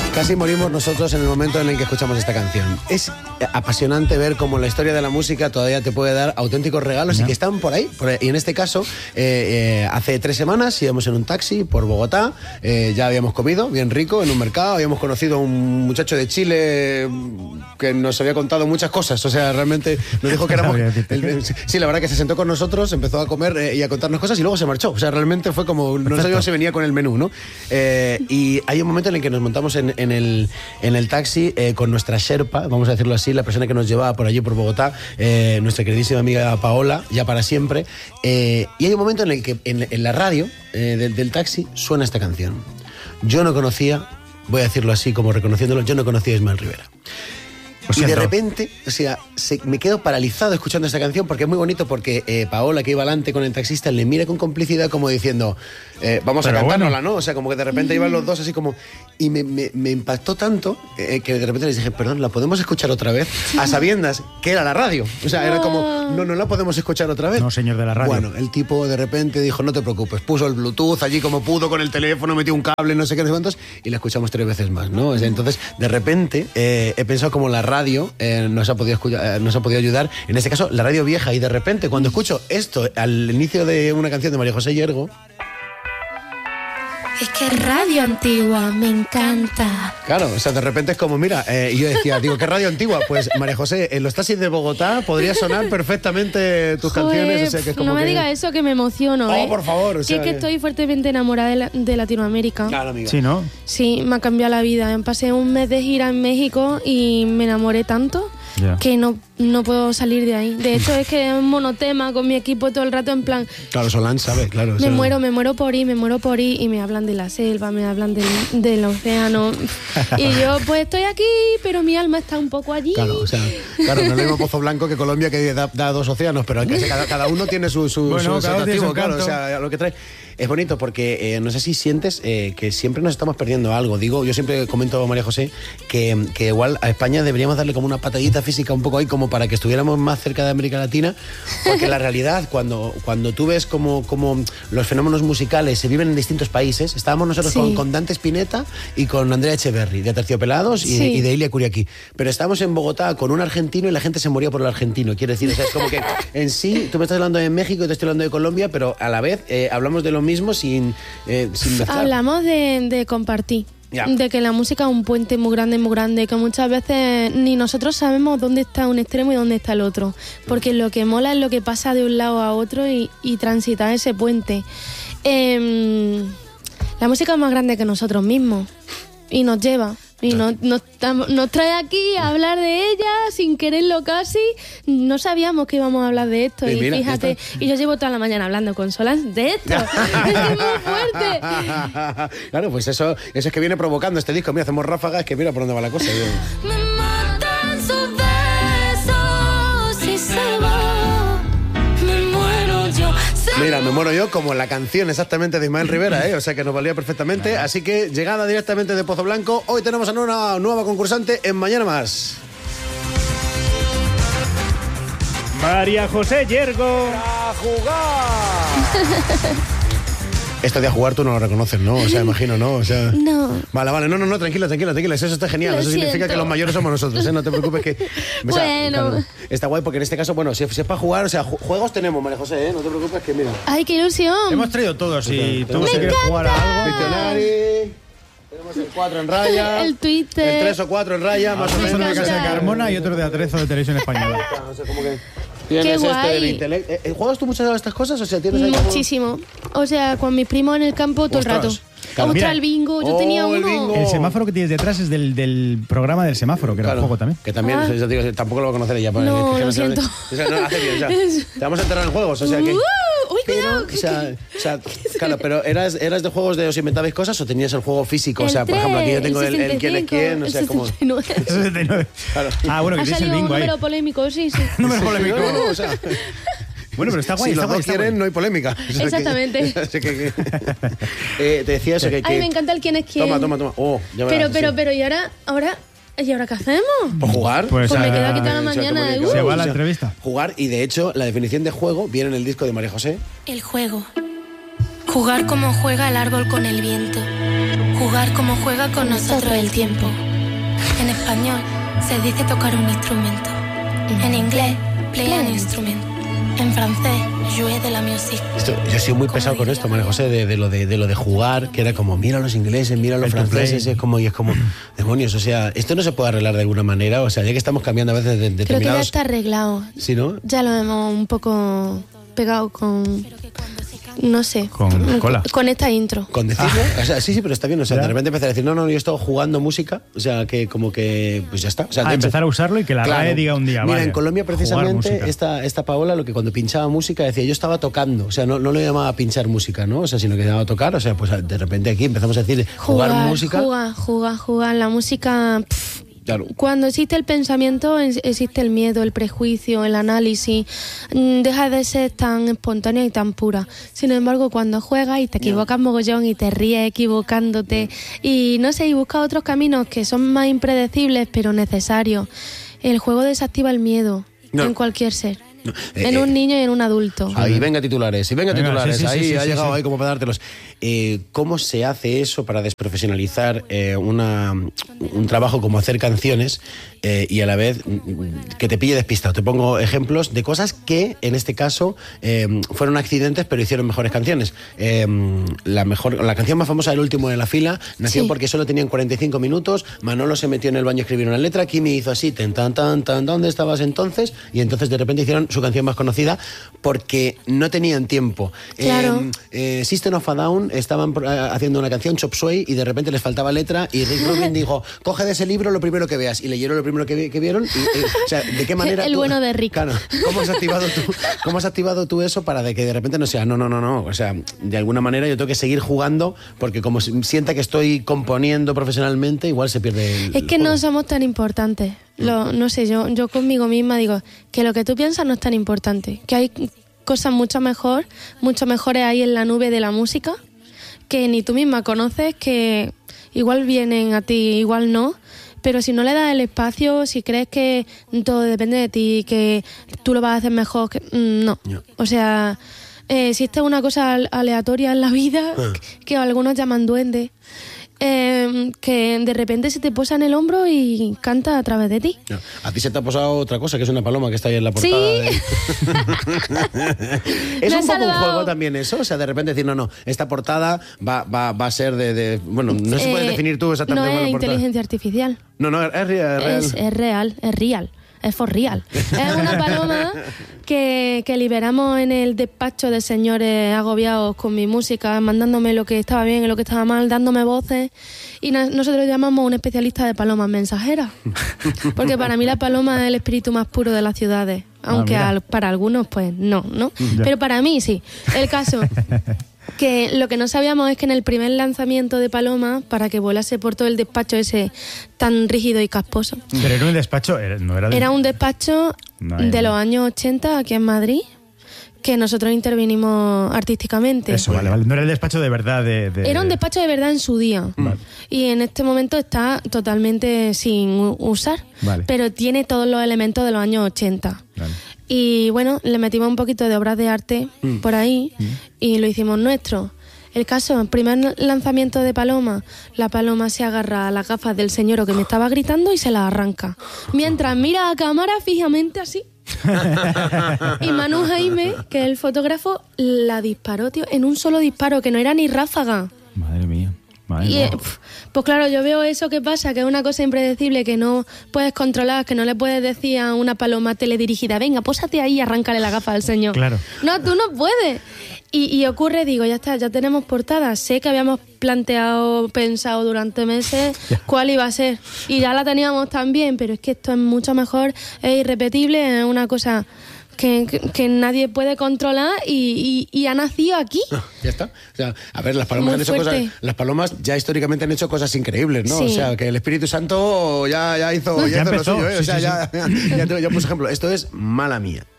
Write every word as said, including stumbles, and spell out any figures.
Casi morimos nosotros en el momento en el que escuchamos esta canción. Es apasionante ver cómo la historia de la música todavía te puede dar auténticos regalos no. y que están por ahí. Por ahí. Y en este caso, eh, eh, hace tres semanas íbamos en un taxi por Bogotá, eh, ya habíamos comido bien rico en un mercado, habíamos conocido a un muchacho de Chile que nos había contado muchas cosas, o sea, realmente nos dijo que éramos... el, sí, la verdad que se sentó con nosotros, empezó a comer eh, y a contarnos cosas y luego se marchó. O sea, realmente fue como... Perfecto. No sabíamos si venía con el menú, ¿no? Eh, y hay un momento en el que nos montamos en, en, el, en el taxi eh, con nuestra Sherpa, vamos a decirlo así, la persona que nos llevaba por allí, por Bogotá, eh, nuestra queridísima amiga Paola, ya para siempre. Eh, y hay un momento en el que en, en la radio eh, del, del taxi suena esta canción. Yo no conocía, voy a decirlo así como reconociéndolo, yo no conocía a Ismael Rivera. Y de repente, o sea, se, me quedo paralizado escuchando esta canción porque es muy bonito porque eh, Paola, que iba adelante con el taxista, le mira con complicidad como diciendo, eh, vamos Pero a cantárnosla, bueno. ¿no? O sea, como que de repente iban los dos así como... Y me, me, me impactó tanto eh, que de repente les dije, perdón, ¿la podemos escuchar otra vez? A sabiendas que era la radio. O sea, era como, no, no la podemos escuchar otra vez. No, señor de la radio. Bueno, el tipo de repente dijo, no te preocupes, puso el Bluetooth allí como pudo con el teléfono, metió un cable, no sé qué, no sé cuántos, y la escuchamos tres veces más, ¿no? O sea, entonces, de repente, eh, he pensado como la radio eh, nos, ha podido escuchar, eh, nos ha podido ayudar, en este caso, la radio vieja, y de repente, cuando escucho esto al inicio de una canción de María José Yergo, es que radio antigua, me encanta. Claro, o sea, de repente es como, mira, eh, yo decía, digo, ¿qué radio antigua? Pues, María José, en los taxis de Bogotá podría sonar perfectamente tus Joder, canciones. O sea, que es como no me que... digas eso, que me emociono, Oh, ¿eh? por favor. O sea, que es que estoy fuertemente enamorada de, la, de Latinoamérica. Claro, amiga. Sí, ¿no? Sí, me ha cambiado la vida. Pasé un mes de gira en México y me enamoré tanto yeah. que no... no puedo salir de ahí. De hecho, es que es un monotema con mi equipo todo el rato en plan... Claro, Solán sabe, claro. Me muero, me muero por ir, me muero por ir. Y me hablan de la selva, me hablan del, del océano. Y yo, pues estoy aquí, pero mi alma está un poco allí. Claro, o sea, claro, no es lo mismo Pozo Blanco que Colombia, que da, da dos océanos, pero que cada, cada uno tiene su, su, bueno, su cada atractivo, claro, o sea, lo que trae. Es bonito porque eh, no sé si sientes eh, que siempre nos estamos perdiendo algo. Digo, yo siempre comento a María José que, que igual a España deberíamos darle como una patadita física un poco ahí como para que estuviéramos más cerca de América Latina, porque la realidad, cuando, cuando tú ves como, como los fenómenos musicales se viven en distintos países, estábamos nosotros sí. con, con Dante Spinetta y con Andrea Echeverry, de Aterciopelados y, sí. y de Ilia Kuriaki. Pero estábamos en Bogotá con un argentino y la gente se moría por el argentino. Quiero decir, o sea, es como que en sí, tú me estás hablando de México y te estoy hablando de Colombia, pero a la vez eh, hablamos de lo mismo sin, eh, sin mezclar. Hablamos de, de compartir. Ya. De que la música es un puente muy grande, muy grande, que muchas veces ni nosotros sabemos dónde está un extremo y dónde está el otro, porque lo que mola es lo que pasa de un lado a otro y, y transitar ese puente. Eh, la música es más grande que nosotros mismos y nos lleva. Y nos, nos, nos trae aquí a hablar de ella sin quererlo casi. No sabíamos que íbamos a hablar de esto. Y, y mira, fíjate, y yo llevo toda la mañana hablando con Solán de esto. Es muy fuerte. Claro, pues eso, eso es que viene provocando este disco. Mira, hacemos ráfagas, que mira por dónde va la cosa. Me matan sus besos y se va. Me muero yo. Mira, me muero yo como la canción exactamente de Ismael Rivera, ¿eh? O sea que nos valía perfectamente. Así que, llegada directamente de Pozo Blanco, hoy tenemos a una nueva concursante en Mañana Más. María José Yergo. ¡A jugar! Esto de a jugar tú no lo reconoces, ¿no? O sea, imagino, ¿no? O sea, no. Vale, vale, no, no, no, tranquila, tranquila, tranquila. Eso está genial. Lo Eso siento. significa que los mayores somos nosotros, ¿eh? No te preocupes que... O sea, bueno. Claro, está guay porque en este caso, bueno, si, si es para jugar, o sea, juegos tenemos, María José, ¿eh? No te preocupes que, mira... ¡Ay, qué ilusión! Hemos traído todos y tú si quieres encanta. jugar a algo... Diccionario... Tenemos el cuatro en raya. El Twitter. El tres o cuatro en raya, más o menos. Uno de Casa de Carmona y otro de Atrezo de Televisión Española. O sea, como que... Tienes Qué este guay. del intelecto. ¿Eh, ¿Juegas tú muchas de estas cosas? O sea, tienes ahí muchísimo. Como... O sea, con mis primos en el campo todo Ostras. el rato. Claro. Ostras, Mira. el bingo. Yo Oh, tenía el uno. bingo. El semáforo que tienes detrás es del, del programa del semáforo, que era Claro, un juego también. Que también, Ah. yo digo, tampoco lo va a conocer ella. No, es que lo no sabe- siento. O sea, no, hace bien, o sea, te vamos a enterrar en juegos, o sea que... Uh, uy, Pero, cuidado. o sea, o sea, claro, pero ¿eras, ¿eras de juegos de os inventabais cosas o tenías el juego físico? O sea, por ejemplo, aquí yo tengo el, el quién es quién, o sea, como... sesenta y nueve. Claro. Ah, bueno, que Ha tienes el salido un bingo ahí. número polémico, sí, sí. Número polémico. No, no, o sea, Bueno, pero está guay, si está los guay, dos está quieren, guay. no hay polémica. O sea, que- Exactamente. o sea, que- que- eh, te decía eso, que... que- Ay, me encanta el quién es quién. Toma, toma, toma. Oh, ya verás, Pero, pero, sí. pero, ¿y ahora? ahora ¿Y ahora qué hacemos? ¿Por jugar? Pues, Pues me ah, quedo aquí toda la o sea, mañana. como que- uh. Se va a la o sea, entrevista. Jugar, y de hecho, la definición de juego viene en el disco de María José. El juego. Jugar como juega el árbol con el viento. Jugar como juega con nosotros el tiempo. En español se dice tocar un instrumento. En inglés, play an instrument. En francés, jouer de la musique. Esto, yo soy muy pesado con esto, María José, de, de, lo de, de lo de jugar, que era como, mira a los ingleses, mira a los franceses, es como, y es como, demonios, o sea, esto no se puede arreglar de alguna manera, o sea, ya que estamos cambiando a veces de, de Creo determinados... que ya está arreglado. ¿Sí, no? Ya lo hemos un poco pegado con... No sé. Con cola. Con esta intro. Con decirlo, ah. o sea, sí, sí, pero está bien, o sea, ¿Ya? de repente empezar a decir, no, no, yo he estado jugando música, o sea, que como que, pues ya está. O sea, ah, de hecho, empezar a usarlo y que la claro, R A E diga un día, mira, vale, en Colombia precisamente esta, esta Paola, lo que cuando pinchaba música decía, yo estaba tocando, o sea, no, no lo llamaba pinchar música, ¿no? O sea, sino que llamaba tocar, o sea, pues de repente aquí empezamos a decir, jugar, jugar música. Jugar, jugar, jugar, la música... Pff. Claro. Cuando existe el pensamiento, existe el miedo, el prejuicio, el análisis. Deja de ser tan espontánea y tan pura. Sin embargo, cuando juegas y te equivocas no. mogollón y te ríes equivocándote y no sé, y buscas otros caminos que son más impredecibles pero necesarios, el juego desactiva el miedo no. en cualquier ser. No. Eh, en un niño y en un adulto. Ahí, venga titulares, y venga, venga titulares, sí, sí, ahí sí, sí, ha sí, llegado sí. ahí como para dártelos. Eh, ¿Cómo se hace eso para desprofesionalizar eh, una, un trabajo como hacer canciones eh, y a la vez que te pille despistado? Te pongo ejemplos de cosas que en este caso eh, fueron accidentes pero hicieron mejores canciones. Eh, la, mejor, la canción más famosa, El último de la fila, nació sí. porque solo tenían cuarenta y cinco minutos, Manolo se metió en el baño a escribir una letra, Kimi hizo así, tan, tan, tan, tan, ¿dónde estabas entonces? Y entonces de repente hicieron su canción más conocida porque no tenían tiempo. Claro. Eh, eh, System of a Down estaban haciendo una canción, Chop Suey, y de repente les faltaba letra y Rick Rubin dijo, coge de ese libro lo primero que veas, y leyeron lo primero que, que vieron y, eh, o sea, ¿de qué manera? El tú, bueno de Rick. Claro, ¿cómo has activado tú, cómo has activado tú eso para de que de repente no sea, no, no, no, no, o sea, de alguna manera yo tengo que seguir jugando porque como sienta que estoy componiendo profesionalmente, igual se pierde el, Es que el no somos tan importantes. Lo, no sé, yo, yo conmigo misma digo que lo que tú piensas no es tan importante, que hay cosas mucho mejor, mucho mejores ahí en la nube de la música que ni tú misma conoces, que igual vienen a ti, igual no, pero si no le das el espacio, si crees que todo depende de ti, que tú lo vas a hacer mejor, que, no. no. O sea, eh, existe una cosa aleatoria en la vida ah. que, que algunos llaman duende. Eh, que de repente se te posa en el hombro y canta a través de ti. A ti se te ha posado otra cosa, que es una paloma que está ahí en la portada. Sí. De... es un poco un juego también eso, o sea, de repente decir, no, no, esta portada va, va, va a ser de, de... Bueno, no se puede eh, definir tú exactamente. No es la inteligencia artificial. No, no, es, es real. Es, es real, es real. Es for real. Es una paloma que, que liberamos en el despacho de señores agobiados con mi música, mandándome lo que estaba bien y lo que estaba mal, dándome voces. Y na- nosotros llamamos un especialista de palomas mensajeras. Porque para mí la paloma es el espíritu más puro de las ciudades. Aunque ah, al, para algunos, pues no, ¿no? Ya. Pero para mí sí. El caso... que lo que no sabíamos es que en el primer lanzamiento de Paloma, para que volase por todo el despacho ese tan rígido y casposo. Pero era un despacho, no era de... Era un despacho no, de los años ochenta aquí en Madrid, que nosotros intervinimos artísticamente. Eso, vale, vale. No era el despacho de verdad de... de... Era un despacho de verdad en su día. Vale. Y en este momento está totalmente sin usar. Vale. Pero tiene todos los elementos de los años ochenta. Vale. Y bueno, le metimos un poquito de obras de arte mm. por ahí mm. y lo hicimos nuestro. El caso, el primer lanzamiento de Paloma, la paloma se agarra a las gafas del señor que me estaba gritando y se las arranca. Mientras mira a cámara fijamente así. Y Manu Jaime, que es el fotógrafo, la disparó, tío, en un solo disparo, que no era ni ráfaga. Madre mía. Madre y, eh, pues claro, yo veo eso que pasa, que es una cosa impredecible que no puedes controlar, que no le puedes decir a una paloma teledirigida, venga, pósate ahí y arráncale la gafa al señor. Claro. No, tú no puedes. Y, y ocurre, digo, ya está, ya tenemos portada. Sé que habíamos planteado, pensado durante meses cuál iba a ser. Y ya la teníamos también, pero es que esto es mucho mejor, es irrepetible, es una cosa... Que, que, que nadie puede controlar y, y, y ha nacido aquí. Ah, ya está. O sea, a ver, las palomas han hecho cosas. Las palomas ya históricamente han hecho cosas increíbles, ¿no? Sí. O sea, que el Espíritu Santo ya, ya hizo, ya ya hizo empezó, lo suyo, ¿eh? Sí, o sea, sí, ya, sí. ya, ya, yo, por ejemplo, esto es Mala Mía.